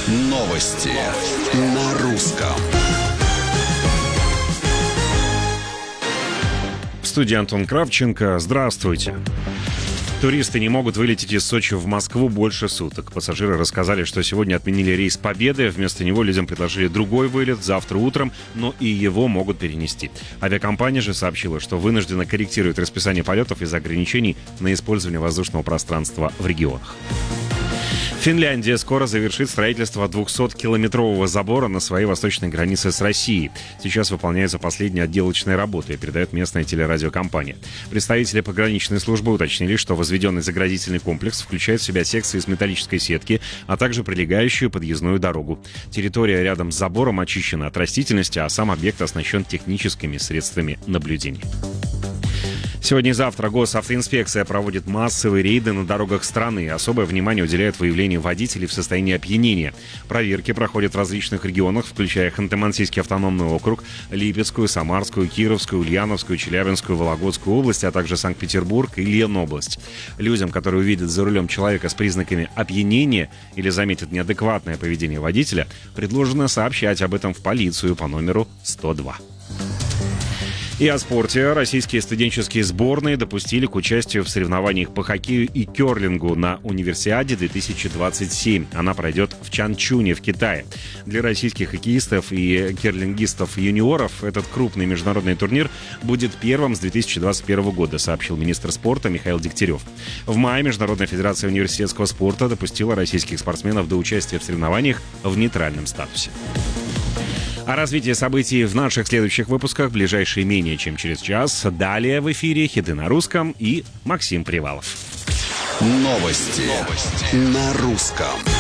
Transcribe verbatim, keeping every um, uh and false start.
Новости на русском. В студии Антон Кравченко. Здравствуйте. Туристы не могут вылететь из Сочи в Москву больше суток. Пассажиры рассказали, что сегодня отменили рейс Победы. Вместо него людям предложили другой вылет завтра утром, но и его могут перенести. Авиакомпания же сообщила, что вынуждена корректировать расписание полетов из-за ограничений на использование воздушного пространства в регионах. Финляндия скоро завершит строительство двухсоткилометрового забора на своей восточной границе с Россией. Сейчас выполняются последние отделочные работы, передает местная телерадиокомпания. Представители пограничной службы уточнили, что возведенный заградительный комплекс включает в себя секции из металлической сетки, а также прилегающую подъездную дорогу. Территория рядом с забором очищена от растительности, а сам объект оснащен техническими средствами наблюдения. Сегодня и завтра госавтоинспекция проводит массовые рейды на дорогах страны. Особое внимание уделяет выявлению водителей в состоянии опьянения. Проверки проходят в различных регионах, включая Ханты-Мансийский автономный округ, Липецкую, Самарскую, Кировскую, Ульяновскую, Челябинскую, Вологодскую область, а также Санкт-Петербург и Ленобласть. Людям, которые увидят за рулем человека с признаками опьянения или заметят неадекватное поведение водителя, предложено сообщать об этом в полицию по номеру сто два. И о спорте. Российские студенческие сборные допустили к участию в соревнованиях по хоккею и керлингу на Универсиаде две тысячи двадцать семь. Она пройдет в Чанчуне в Китае. Для российских хоккеистов и керлингистов-юниоров этот крупный международный турнир будет первым с две тысячи двадцать первого года, сообщил министр спорта Михаил Дегтярев. В мае Международная федерация университетского спорта допустила российских спортсменов до участия в соревнованиях в нейтральном статусе. О развитии событий в наших следующих выпусках в ближайшие менее чем через час. Далее в эфире хиты на русском и Максим Привалов. Новости, Новости. на русском.